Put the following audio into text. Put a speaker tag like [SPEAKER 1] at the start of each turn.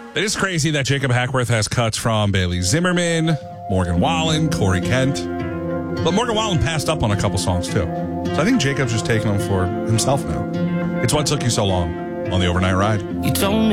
[SPEAKER 1] It is crazy that Jacob Hackworth has cuts from Bailey Zimmerman, Morgan Wallen, Corey Kent. But Morgan Wallen passed up on a couple songs, too. So I think Jacob's just taking them for himself now. It's What Took You So Long on the Overnight Ride.
[SPEAKER 2] You told me